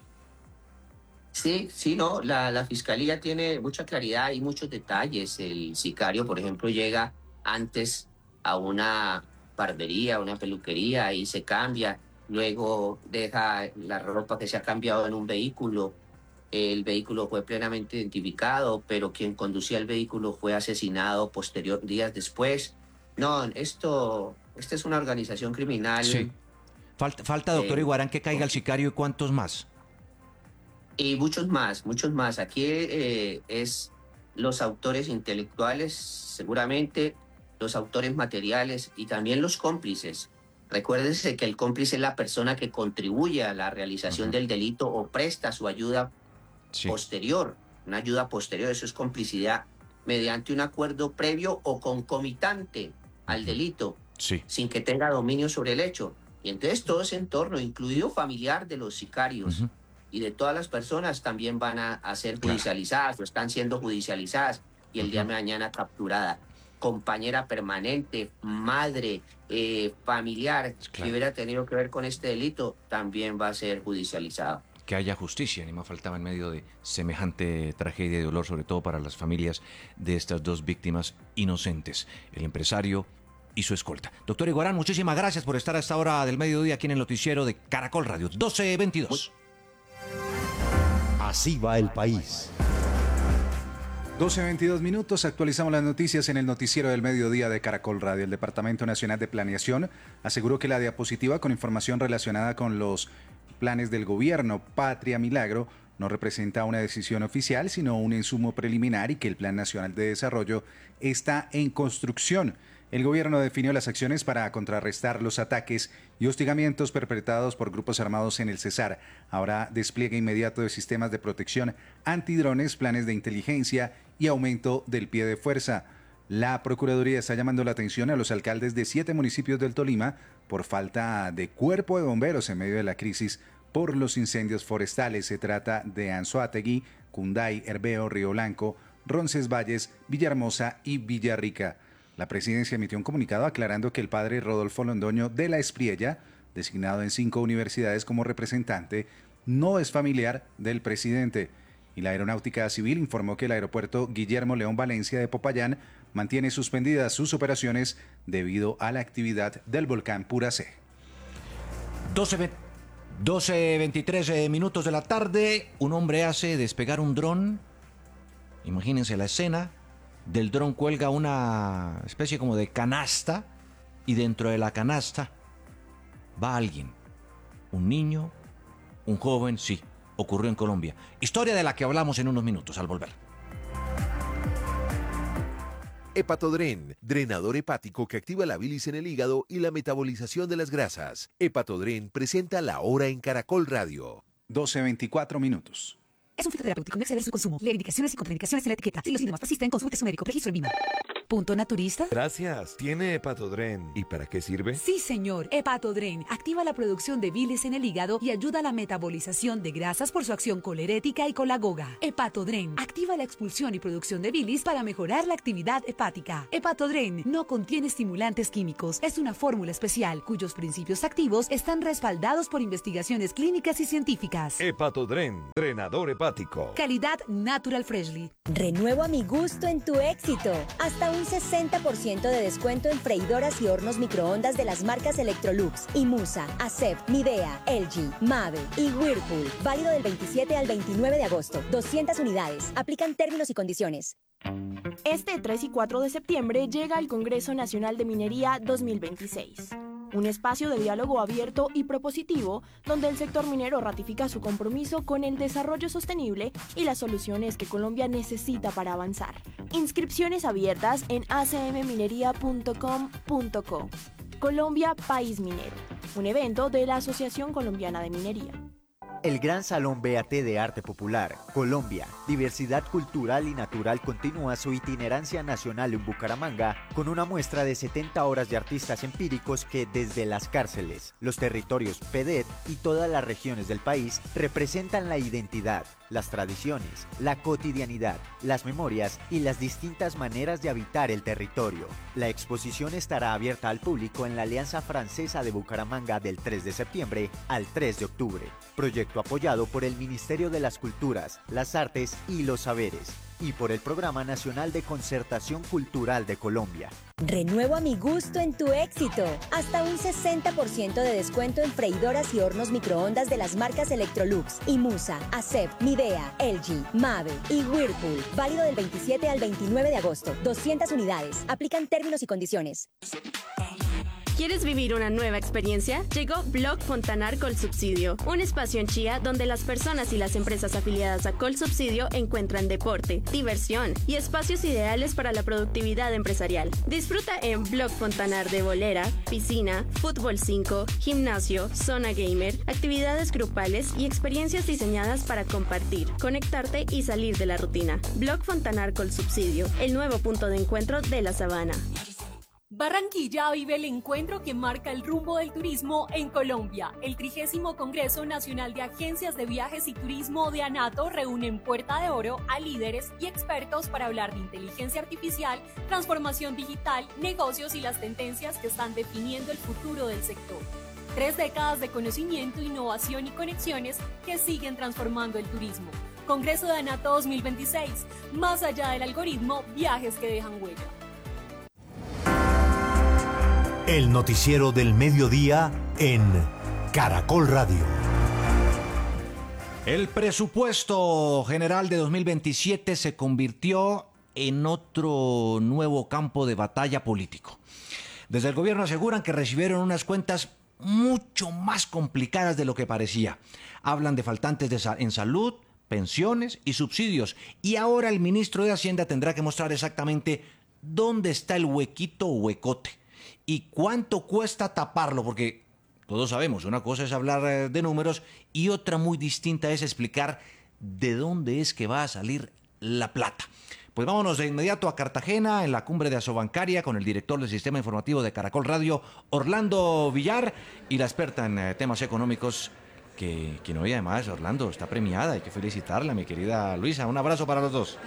Speaker 4: Sí, sí, no, la, la fiscalía tiene mucha claridad y muchos detalles. El sicario, por ejemplo, llega antes a una barbería, una peluquería y se cambia, luego deja la ropa que se ha cambiado en un vehículo. El vehículo fue plenamente identificado, pero quien conducía el vehículo fue asesinado posterior, días después. No, esto, esta es una organización criminal.
Speaker 21: Sí. Falta, falta doctor eh, Iguarán, que caiga el sicario y cuántos más.
Speaker 4: Y muchos más, muchos más. Aquí eh, es los autores intelectuales, seguramente, los autores materiales y también los cómplices. Recuérdese que el cómplice es la persona que contribuye a la realización uh-huh. del delito o presta su ayuda sí. posterior, una ayuda posterior, eso es complicidad mediante un acuerdo previo o concomitante uh-huh. al delito,
Speaker 21: sí.
Speaker 4: sin que tenga dominio sobre el hecho. Y entonces todo ese entorno, incluido familiar de los sicarios uh-huh. y de todas las personas, también van a, a ser judicializadas claro. o están siendo judicializadas y el uh-huh. día de mañana capturada. Compañera permanente, madre, eh, familiar claro. que hubiera tenido que ver con este delito, también va a ser judicializado.
Speaker 21: Que haya justicia, ni más faltaba en medio de semejante tragedia y dolor, sobre todo para las familias de estas dos víctimas inocentes, el empresario y su escolta. Doctor Iguarán, muchísimas gracias por estar a esta hora del mediodía aquí en el noticiero de Caracol Radio, doce veintidós.
Speaker 19: Así va el país.
Speaker 10: doce veintidós minutos, actualizamos las noticias en el noticiero del mediodía de Caracol Radio. El Departamento Nacional de Planeación aseguró que la diapositiva con información relacionada con los planes del gobierno Patria Milagro no representa una decisión oficial, sino un insumo preliminar y que el Plan Nacional de Desarrollo está en construcción. El gobierno definió las acciones para contrarrestar los ataques y hostigamientos perpetrados por grupos armados en el Cesar. Habrá despliegue inmediato de sistemas de protección antidrones, planes de inteligencia y aumento del pie de fuerza. La Procuraduría está llamando la atención a los alcaldes de siete municipios del Tolima por falta de cuerpo de bomberos en medio de la crisis por los incendios forestales. Se trata de Anzoátegui, Cunday, Herveo, Río Blanco, Roncesvalles, Villahermosa y Villarrica. La presidencia emitió un comunicado aclarando que el padre Rodolfo Londoño de la Espriella, designado en cinco universidades como representante, no es familiar del presidente. Y la Aeronáutica Civil informó que el aeropuerto Guillermo León Valencia de Popayán mantiene suspendidas sus operaciones debido a la actividad del volcán Puracé.
Speaker 21: doce veintitrés minutos de la tarde, un hombre hace despegar un dron. Imagínense la escena. Del dron cuelga una especie como de canasta y dentro de la canasta va alguien, un niño, un joven, sí, ocurrió en Colombia. Historia de la que hablamos en unos minutos al volver.
Speaker 11: Hepatodren, drenador hepático que activa la bilis en el hígado y la metabolización de las grasas. Hepatodren presenta La Hora en Caracol Radio.
Speaker 10: doce veinticuatro minutos.
Speaker 9: Es un fitoterapéutico, no exceder su consumo. Lee indicaciones y contraindicaciones en la etiqueta. Si los síntomas persisten, consulte a su médico. Registro en VIMA. ¿Punto naturista?
Speaker 11: Gracias. ¿Tiene Hepatodren? ¿Y para qué sirve?
Speaker 9: Sí, señor. Hepatodren activa la producción de bilis en el hígado y ayuda a la metabolización de grasas por su acción colerética y colagoga. Hepatodren activa la expulsión y producción de bilis para mejorar la actividad hepática. Hepatodren no contiene estimulantes químicos. Es una fórmula especial cuyos principios activos están respaldados por investigaciones clínicas y científicas.
Speaker 11: Hepatodren, drenador hepático.
Speaker 9: Calidad Natural Freshly.
Speaker 12: Renuevo a mi gusto en tu éxito. Hasta un sesenta por ciento de descuento en freidoras y hornos microondas de las marcas Electrolux, Imusa, Acep, Midea, L G, Mave y Whirlpool. Válido del veintisiete al veintinueve de agosto. doscientas unidades. Aplican términos y condiciones.
Speaker 23: Este tres y cuatro de septiembre llega el Congreso Nacional de Minería dos mil veintiséis. Un espacio de diálogo abierto y propositivo donde el sector minero ratifica su compromiso con el desarrollo sostenible y las soluciones que Colombia necesita para avanzar. Inscripciones abiertas en a c m minería punto com punto co. Colombia País Minero, un evento de la Asociación Colombiana de Minería.
Speaker 24: El Gran Salón B A T de Arte Popular, Colombia, Diversidad Cultural y Natural continúa su itinerancia nacional en Bucaramanga con una muestra de setenta horas de artistas empíricos que desde las cárceles, los territorios P D E T y todas las regiones del país representan la identidad, las tradiciones, la cotidianidad, las memorias y las distintas maneras de habitar el territorio. La exposición estará abierta al público en la Alianza Francesa de Bucaramanga del tres de septiembre al tres de octubre. Proyecto apoyado por el Ministerio de las Culturas, las Artes y los Saberes y por el Programa Nacional de Concertación Cultural de Colombia.
Speaker 12: Renuevo a mi gusto en tu éxito. Hasta un sesenta por ciento de descuento en freidoras y hornos microondas de las marcas Electrolux, Imusa, Acep, Midea, L G, Mave y Whirlpool. Válido del veintisiete al veintinueve de agosto. doscientas unidades. Aplican términos y condiciones.
Speaker 23: ¿Quieres vivir una nueva experiencia? Llegó Blog Fontanar Colsubsidio, un espacio en Chía donde las personas y las empresas afiliadas a Colsubsidio encuentran deporte, diversión y espacios ideales para la productividad empresarial. Disfruta en Blog Fontanar de bolera, piscina, fútbol cinco, gimnasio, zona gamer, actividades grupales y experiencias diseñadas para compartir, conectarte y salir de la rutina. Blog Fontanar Colsubsidio, el nuevo punto de encuentro de la Sabana.
Speaker 25: Barranquilla vive el encuentro que marca el rumbo del turismo en Colombia. El trigésimo Congreso Nacional de Agencias de Viajes y Turismo de ANATO reúne en Puerta de Oro a líderes y expertos para hablar de inteligencia artificial, transformación digital, negocios y las tendencias que están definiendo el futuro del sector. Tres décadas de conocimiento, innovación y conexiones que siguen transformando el turismo. Congreso de ANATO dos mil veintiséis. Más allá del algoritmo, viajes que dejan huella.
Speaker 19: El noticiero del mediodía en Caracol Radio.
Speaker 21: El presupuesto general de dos mil veintisiete se convirtió en otro nuevo campo de batalla político. Desde el gobierno aseguran que recibieron unas cuentas mucho más complicadas de lo que parecía. Hablan de faltantes de sa- en salud, pensiones y subsidios. Y ahora el ministro de Hacienda tendrá que mostrar exactamente dónde está el huequito o huecote. ¿Y cuánto cuesta taparlo? Porque todos sabemos, una cosa es hablar de números y otra muy distinta es explicar de dónde es que va a salir la plata. Pues vámonos de inmediato a Cartagena, en la cumbre de Asobancaria, con el director del Sistema Informativo de Caracol Radio, Orlando Villar, y la experta en eh, temas económicos, que quien hoy además, Orlando, está premiada. Hay que felicitarla, mi querida Luisa. Un abrazo para los dos.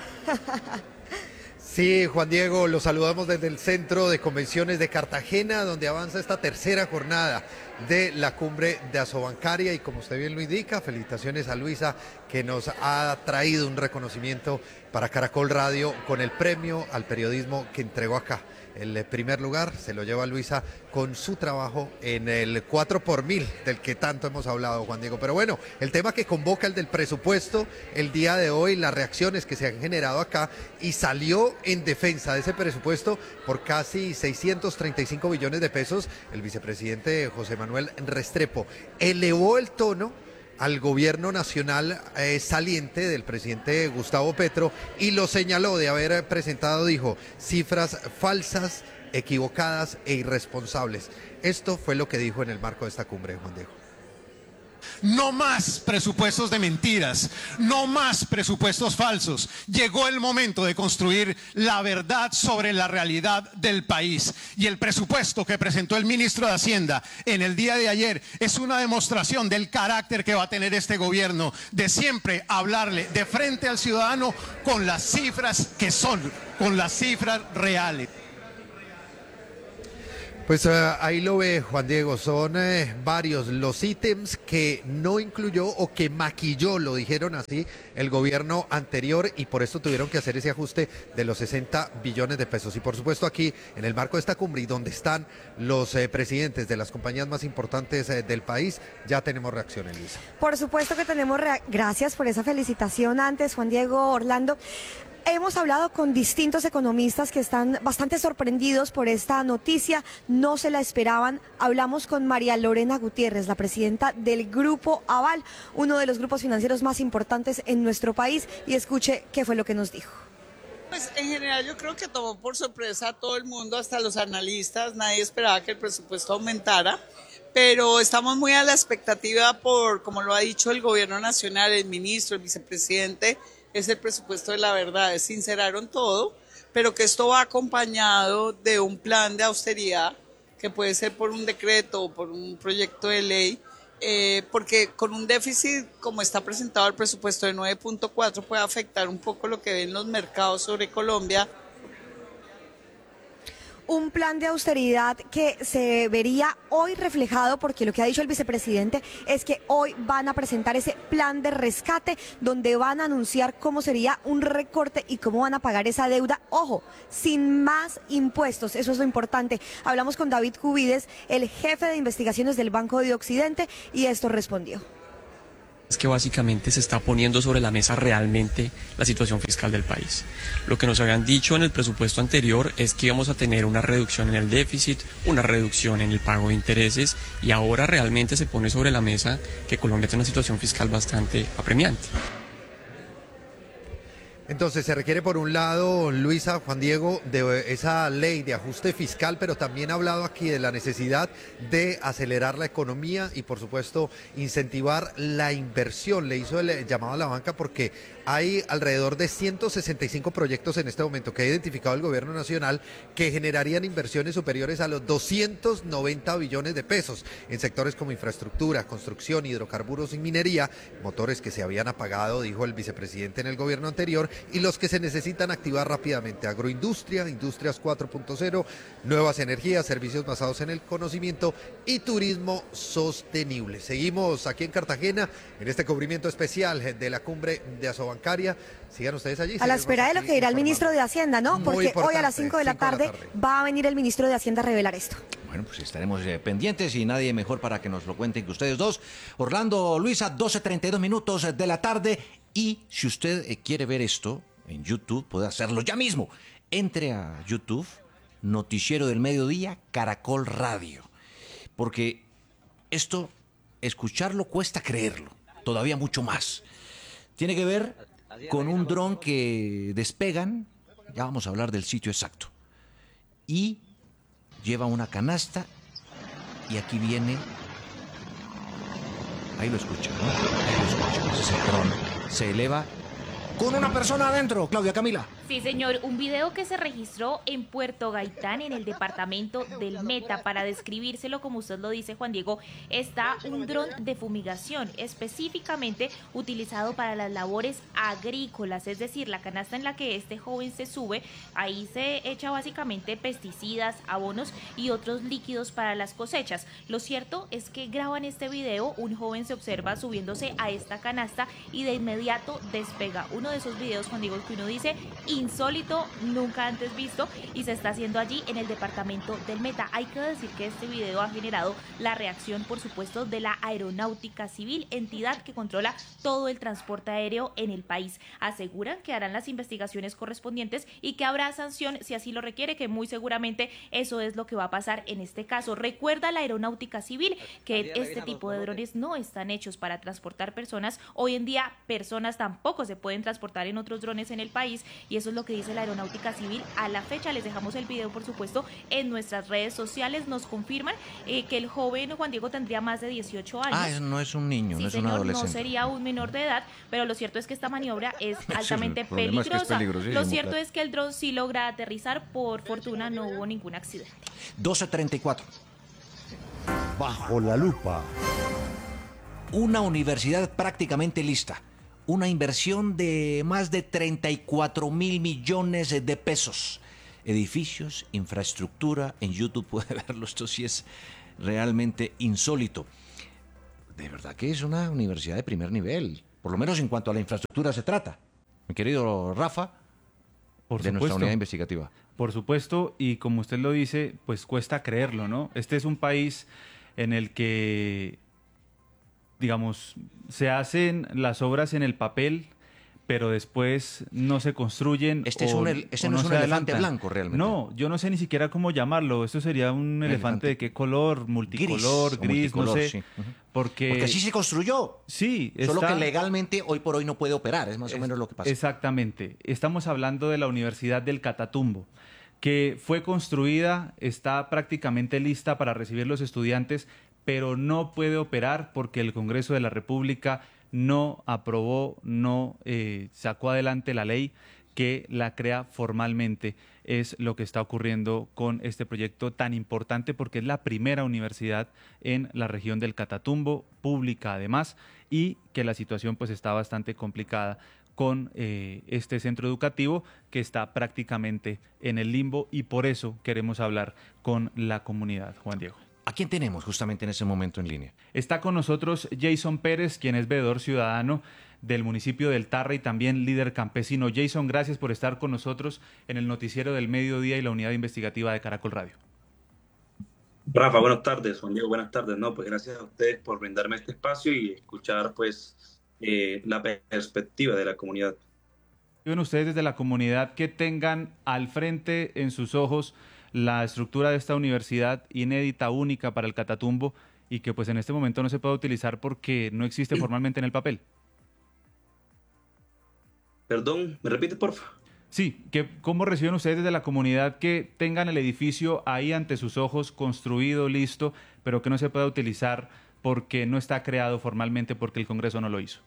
Speaker 26: Sí, Juan Diego, los saludamos desde el Centro de Convenciones de Cartagena, donde avanza esta tercera jornada de la cumbre de Asobancaria, y como usted bien lo indica, felicitaciones a Luisa, que nos ha traído un reconocimiento para Caracol Radio con el premio al periodismo que entregó acá. El primer lugar se lo lleva Luisa con su trabajo en el cuatro por mil, del que tanto hemos hablado, Juan Diego. Pero bueno, el tema que convoca, el del presupuesto, el día de hoy, las reacciones que se han generado acá, y salió en defensa de ese presupuesto por casi seiscientos treinta y cinco billones de pesos. El vicepresidente José Manuel Restrepo elevó el tono al gobierno nacional eh, saliente del presidente Gustavo Petro, y lo señaló de haber presentado, dijo, cifras falsas, equivocadas e irresponsables. Esto fue lo que dijo en el marco de esta cumbre, Juan Diego.
Speaker 5: No más presupuestos de mentiras, no más presupuestos falsos. Llegó el momento de construir la verdad sobre la realidad del país. Y el presupuesto que presentó el ministro de Hacienda en el día de ayer es una demostración del carácter que va a tener este gobierno, de siempre hablarle de frente al ciudadano con las cifras que son, con las cifras reales.
Speaker 26: Pues uh, ahí lo ve Juan Diego, son eh, varios los ítems que no incluyó o que maquilló, lo dijeron así, el gobierno anterior, y por esto tuvieron que hacer ese ajuste de los sesenta billones de pesos. Y por supuesto aquí, en el marco de esta cumbre y donde están los eh, presidentes de las compañías más importantes eh, del país, ya tenemos reacciones, Luisa.
Speaker 6: Por supuesto que tenemos reacciones. Gracias por esa felicitación antes, Juan Diego, Orlando. Hemos hablado con distintos economistas que están bastante sorprendidos por esta noticia, no se la esperaban. Hablamos con María Lorena Gutiérrez, la presidenta del Grupo Aval, uno de los grupos financieros más importantes en nuestro país, y escuche qué fue lo que nos dijo.
Speaker 8: Pues en general yo creo que tomó por sorpresa a todo el mundo, hasta los analistas, nadie esperaba que el presupuesto aumentara, pero estamos muy a la expectativa por, como lo ha dicho el gobierno nacional, el ministro, el vicepresidente, es el presupuesto de la verdad, sinceraron todo, pero que esto va acompañado de un plan de austeridad, que puede ser por un decreto o por un proyecto de ley, eh, porque con un déficit como está presentado el presupuesto de nueve punto cuatro puede afectar un poco lo que ven los mercados sobre Colombia.
Speaker 6: Un plan de austeridad que se vería hoy reflejado, porque lo que ha dicho el vicepresidente es que hoy van a presentar ese plan de rescate donde van a anunciar cómo sería un recorte y cómo van a pagar esa deuda. Ojo, sin más impuestos, eso es lo importante. Hablamos con David Cubides, el jefe de investigaciones del Banco de Occidente, y esto respondió.
Speaker 13: Es que básicamente se está poniendo sobre la mesa realmente la situación fiscal del país. Lo que nos habían dicho en el presupuesto anterior es que íbamos a tener una reducción en el déficit, una reducción en el pago de intereses, y ahora realmente se pone sobre la mesa que Colombia tiene una situación fiscal bastante apremiante.
Speaker 26: Entonces se requiere por un lado, Luisa, Juan Diego, de esa ley de ajuste fiscal, pero también ha hablado aquí de la necesidad de acelerar la economía y por supuesto incentivar la inversión. Le hizo el llamado a la banca porque hay alrededor de ciento sesenta y cinco proyectos en este momento que ha identificado el gobierno nacional que generarían inversiones superiores a los doscientos noventa billones de pesos en sectores como infraestructura, construcción, hidrocarburos y minería, motores que se habían apagado, dijo el vicepresidente en el gobierno anterior, y los que se necesitan activar rápidamente: agroindustria, industrias cuatro punto cero, nuevas energías, servicios basados en el conocimiento y turismo sostenible. Seguimos aquí en Cartagena en este cubrimiento especial de la cumbre de Asobancaria. Sigan ustedes allí.
Speaker 6: A la espera de lo que dirá el ministro de Hacienda, ¿no? Porque hoy a las cinco de la tarde va a venir el ministro de Hacienda a revelar esto.
Speaker 21: Bueno, pues estaremos eh, pendientes y nadie mejor para que nos lo cuenten que ustedes dos. Orlando, Luisa, doce treinta y dos minutos de la tarde. Y si usted eh, quiere ver esto en YouTube, puede hacerlo ya mismo. Entre a YouTube, Noticiero del Mediodía, Caracol Radio. Porque esto, escucharlo cuesta creerlo, todavía mucho más. Tiene que ver con un dron que despegan, ya vamos a hablar del sitio exacto, y lleva una canasta y aquí viene, ahí lo escuchan, ¿no? Ahí lo escuchan, ese es el dron, se eleva con una persona adentro, Claudia Camila.
Speaker 14: Sí, señor, un video que se registró en Puerto Gaitán, en el departamento del Meta. Para describírselo, como usted lo dice, Juan Diego, está un dron de fumigación específicamente utilizado para las labores agrícolas, es decir, la canasta en la que este joven se sube, ahí se echa básicamente pesticidas, abonos y otros líquidos para las cosechas. Lo cierto es que graban este video, un joven se observa subiéndose a esta canasta y de inmediato despega. Uno de esos videos, Juan Diego, que uno dice insólito, nunca antes visto, y se está haciendo allí en el departamento del Meta. Hay que decir que este video ha generado la reacción, por supuesto, de la Aeronáutica Civil, entidad que controla todo el transporte aéreo en el país. Aseguran que harán las investigaciones correspondientes y que habrá sanción si así lo requiere, que muy seguramente eso es lo que va a pasar en este caso. Recuerda la Aeronáutica Civil que este tipo de drones no están hechos para transportar personas. Hoy en día personas tampoco se pueden transportar en otros drones en el país, y es Eso es lo que dice la Aeronáutica Civil a la fecha. Les dejamos el video, por supuesto, en nuestras redes sociales. Nos confirman eh, que el joven Juan Diego tendría más de dieciocho años.
Speaker 21: Ah, no es un niño,
Speaker 14: sí,
Speaker 21: no es
Speaker 14: señor,
Speaker 21: un adolescente.
Speaker 14: No sería un menor de edad, pero lo cierto es que esta maniobra es altamente
Speaker 21: sí, peligrosa. Es que es
Speaker 14: lo cierto
Speaker 21: claro.
Speaker 14: es que el dron sí logra aterrizar. Por fortuna no hubo ningún accidente.
Speaker 21: doce treinta y cuatro.
Speaker 19: Bajo la lupa.
Speaker 21: Una universidad prácticamente lista. Una inversión de más de treinta y cuatro mil millones de pesos. Edificios, infraestructura, en YouTube puede verlo, esto sí es realmente insólito. De verdad que es una universidad de primer nivel, por lo menos en cuanto a la infraestructura se trata. Mi querido Rafa,
Speaker 3: por
Speaker 21: de
Speaker 3: supuesto,
Speaker 21: nuestra unidad investigativa.
Speaker 3: Por supuesto, y como usted lo dice, pues cuesta creerlo, ¿no? Este es un país en el que, digamos, se hacen las obras en el papel, pero después no se construyen.
Speaker 21: Este,
Speaker 3: o,
Speaker 21: es un, este
Speaker 3: o
Speaker 21: no,
Speaker 3: no
Speaker 21: es un
Speaker 3: se
Speaker 21: elefante
Speaker 3: adelantan.
Speaker 21: blanco realmente.
Speaker 3: No, yo no sé ni siquiera cómo llamarlo. Esto sería un elefante,
Speaker 21: elefante.
Speaker 3: de qué color, multicolor, gris, gris
Speaker 21: multicolor,
Speaker 3: no sé.
Speaker 21: Sí. Uh-huh.
Speaker 3: Porque,
Speaker 21: Porque así se construyó.
Speaker 3: Sí,
Speaker 21: Solo
Speaker 3: está,
Speaker 21: que legalmente hoy por hoy no puede operar, es más
Speaker 3: es,
Speaker 21: o menos lo que pasa.
Speaker 3: Exactamente. Estamos hablando de la Universidad del Catatumbo, que fue construida, está prácticamente lista para recibir los estudiantes, pero no puede operar porque el Congreso de la República no aprobó, no eh, sacó adelante la ley que la crea formalmente. Es lo que está ocurriendo con este proyecto tan importante porque es la primera universidad en la región del Catatumbo, pública además, y que la situación pues está bastante complicada con eh, este centro educativo que está prácticamente en el limbo, y por eso queremos hablar con la comunidad. Juan Diego.
Speaker 21: ¿A quién tenemos justamente en ese momento en línea?
Speaker 3: Está con nosotros Jason Pérez, quien es veedor ciudadano del municipio del Tarra y también líder campesino. Jason, gracias por estar con nosotros en el noticiero del mediodía y la unidad investigativa de Caracol Radio.
Speaker 7: Rafa, buenas tardes. Juan Diego, buenas tardes. No, pues gracias a ustedes por brindarme este espacio y escuchar pues eh, la perspectiva de la comunidad.
Speaker 3: Bueno, ustedes desde la comunidad que tengan al frente en sus ojos la estructura de esta universidad inédita, única para el Catatumbo, y que pues en este momento no se puede utilizar porque no existe formalmente en el papel.
Speaker 7: Perdón, ¿me repites, porfa?
Speaker 3: Sí, que ¿cómo reciben ustedes desde la comunidad que tengan el edificio ahí ante sus ojos, construido, listo, pero que no se pueda utilizar porque no está creado formalmente, porque el Congreso no lo hizo?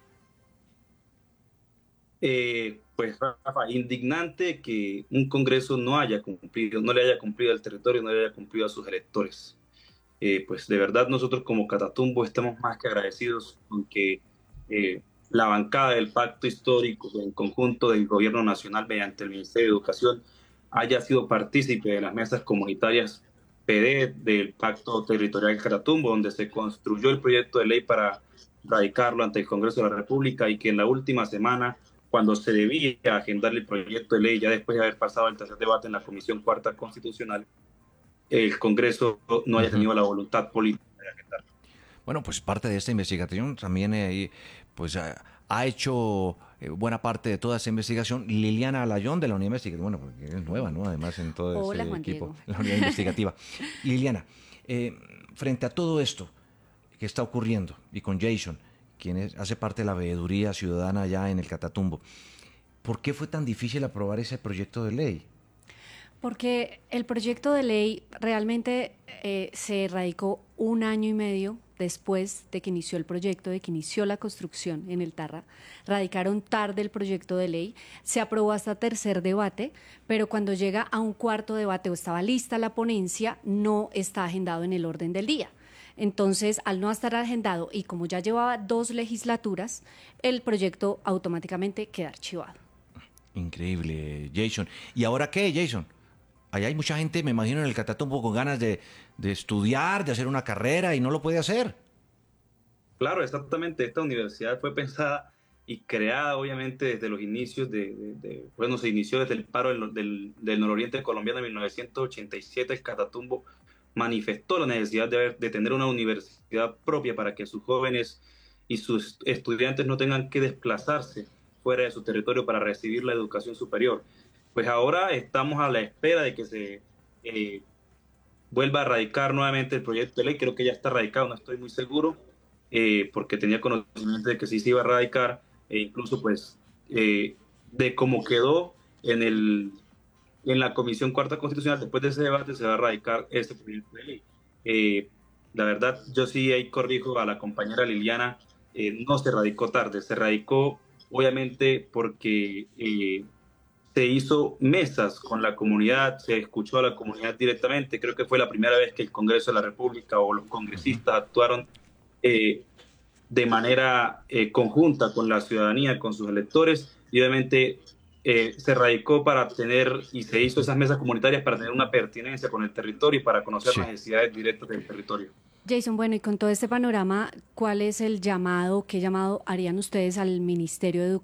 Speaker 7: Eh, pues Rafa, indignante que un Congreso no haya cumplido, no le haya cumplido al territorio, no le haya cumplido a sus electores. Eh, pues de verdad nosotros como Catatumbo estamos más que agradecidos con que eh, la bancada del pacto histórico en conjunto del gobierno nacional mediante el Ministerio de Educación haya sido partícipe de las mesas comunitarias P D del pacto territorial Catatumbo, donde se construyó el proyecto de ley para radicarlo ante el Congreso de la República, y que en la última semana, cuando se debía agendar el proyecto de ley, ya después de haber pasado el tercer debate en la Comisión Cuarta Constitucional, el Congreso no haya tenido la voluntad política de agendarlo.
Speaker 21: Bueno, pues parte de esta investigación también eh, pues, ha, ha hecho eh, buena parte de toda esa investigación Liliana Alayón de la unidad investigativa, bueno, porque es nueva, ¿no? Además en todo
Speaker 2: Hola,
Speaker 21: ese
Speaker 2: Juan
Speaker 21: equipo,
Speaker 2: Diego.
Speaker 21: la unidad investigativa. Liliana, eh, frente a todo esto que está ocurriendo, y con Jason, quien es, hace parte de la veeduría ciudadana allá en el Catatumbo, ¿por qué fue tan difícil aprobar ese proyecto de ley?
Speaker 2: Porque el proyecto de ley realmente eh, se radicó un año y medio después de que inició el proyecto, de que inició la construcción en el Tarra. Radicaron tarde el proyecto de ley, se aprobó hasta tercer debate, pero cuando llega a un cuarto debate o estaba lista la ponencia, no está agendado en el orden del día. Entonces, al no estar agendado y como ya llevaba dos legislaturas, el proyecto automáticamente queda archivado.
Speaker 21: Increíble, Jason. ¿Y ahora qué, Jason? Allá hay mucha gente, me imagino, en el Catatumbo con ganas de, de estudiar, de hacer una carrera y no lo puede hacer.
Speaker 7: Claro, exactamente. Esta universidad fue pensada y creada, obviamente, desde los inicios de... de, de bueno, se inició desde el paro del, del, del nororiente colombiano en mil novecientos ochenta y siete. El Catatumbo manifestó la necesidad de, haber, de tener una universidad propia para que sus jóvenes y sus estudiantes no tengan que desplazarse fuera de su territorio para recibir la educación superior. Pues ahora estamos a la espera de que se eh, vuelva a radicar nuevamente el proyecto de ley. Creo que ya está radicado, no estoy muy seguro, eh, porque tenía conocimiento de que sí se iba a radicar, e incluso pues eh, de cómo quedó en, el, en la Comisión Cuarta Constitucional, después de ese debate, se va a radicar este proyecto de ley. Eh, la verdad, yo sí ahí corrijo a la compañera Liliana, eh, no se radicó tarde, se radicó obviamente porque eh, se hizo mesas con la comunidad, se escuchó a la comunidad directamente. Creo que fue la primera vez que el Congreso de la República o los congresistas actuaron eh, de manera eh, conjunta con la ciudadanía, con sus electores, y obviamente eh, se radicó para tener, y se hizo esas mesas comunitarias para tener una pertinencia con el territorio y para conocer sí. las necesidades directas del territorio.
Speaker 15: Jason, bueno, y con todo este panorama, ¿cuál es el llamado, qué llamado harían ustedes al Ministerio de Educación